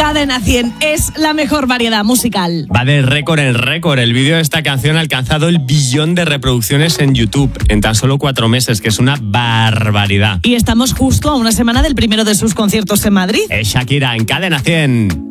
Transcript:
Cadena 100 es la mejor variedad musical. Va de récord en récord. El vídeo de esta canción ha alcanzado el 1 billón de reproducciones en YouTube en tan solo 4 meses, que es una barbaridad. Y estamos justo a una semana del primero de sus conciertos en Madrid. Es Shakira en Cadena 100.